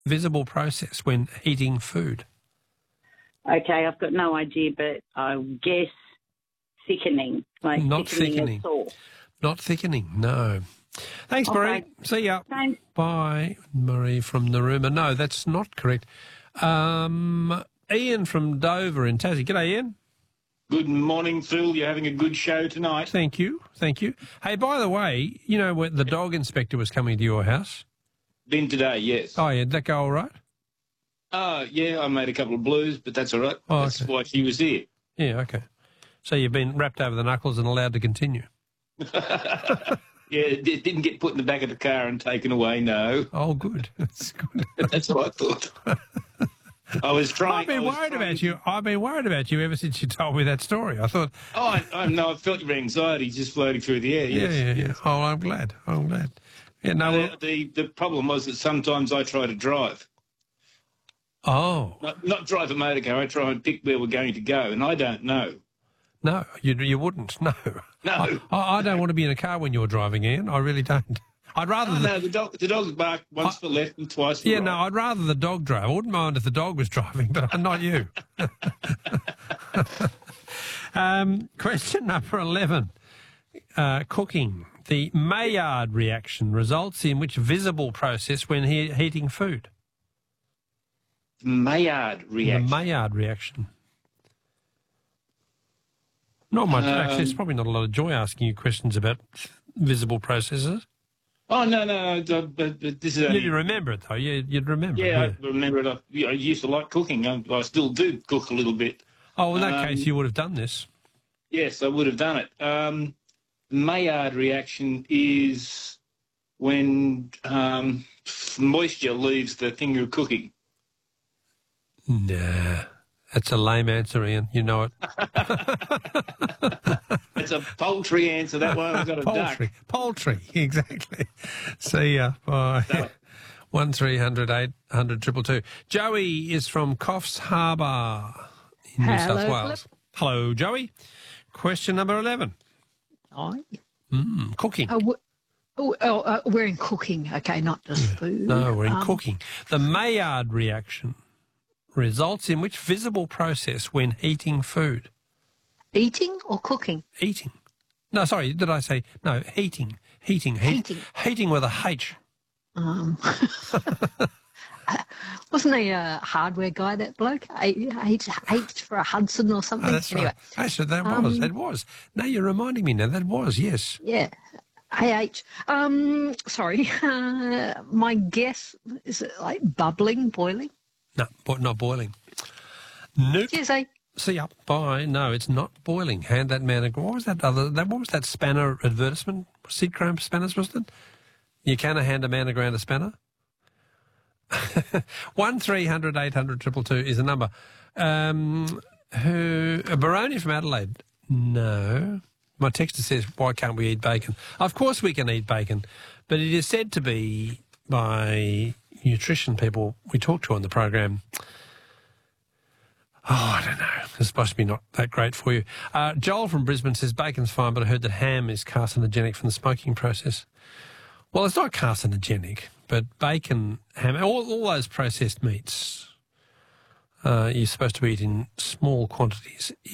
visible process when heating food? Okay, I've got no idea, but I guess thickening, like Not thickening. A sauce. Not thickening, no. Thanks, Okay. Marie. See ya. Thanks. Bye, Marie from Narooma. No, that's not correct. Ian from Dover in Tassie. G'day, Ian. Good morning, Phil. You're having a good show tonight. Thank you. Thank you. Hey, by the way, you know when the dog inspector was coming to your house? Been today, yes. Oh, yeah. Did that go all right? Yeah, I made a couple of blues, but that's all right. Oh, That's okay. why she was here. Yeah, okay. So you've been wrapped over the knuckles and allowed to continue? Yeah, it didn't get put in the back of the car and taken away, no. Oh, good. That's good. That's what I thought. I was trying... I've been worried about you. I've been worried about you ever since you told me that story. I thought... Oh, I felt your anxiety just floating through the air, yes. Yeah. Oh, I'm glad. Yeah, no, The problem was that sometimes I try to drive. oh. Not drive a motor car, I try and pick where we're going to go, and I don't know. No, you wouldn't, no. No. I don't want to be in a car when you're driving, Ian. I really don't. I'd rather... No, the dog barked once for left and twice for right. no, I'd rather the dog drive. I wouldn't mind if the dog was driving, but not you. Question number 11. Cooking. The Maillard reaction results in which visible process when heating food? Maillard reaction. The Maillard reaction. Not much. Actually, there's probably not a lot of joy asking you questions about visible processes. Oh, no, but this is... You'd remember it, though. You'd remember it. Yeah, I remember it. I used to like cooking. I still do cook a little bit. Oh, in that case, you would have done this. Yes, I would have done it. Maillard reaction is when moisture leaves the thing you're cooking. Nah, that's a lame answer, Ian. You know it. It's a poultry answer, that one. I've got a duck. Poultry, exactly. See ya. Bye. 1300 800 222. Joey is from Coffs Harbour in New South Wales. Hello, Joey. Question number 11. Hi. Cooking. We're in cooking, okay, not just food. No, we're in cooking. The Maillard reaction results in which visible process when heating food? Eating or cooking? Eating. No, sorry, did I say... No, heating. Heating with a H. Wasn't he a hardware guy, that bloke? H for a Hudson or something? Oh, that's anyway. right. Actually, that was. No, you're reminding me now. That was, yes. Yeah. AH. Sorry. My guess, is it like bubbling, boiling? No, not boiling. Nope. Cheers, eh? See ya. Bye. No, it's not boiling. Hand that man a... What was that other... What was that spanner advertisement? Sid Chrome spanners, wasn't it? You can hand a man a ground a spanner? 1300 800 222 is the number. Baroni from Adelaide. No. My texter says, why can't we eat bacon? Of course we can eat bacon, but it is said to be by nutrition people we talk to on the program. Oh, I don't know. It's supposed to be not that great for you. Joel from Brisbane says bacon's fine, but I heard that ham is carcinogenic from the smoking process. Well, it's not carcinogenic, but bacon, ham, all those processed meats, you're supposed to eat in small quantities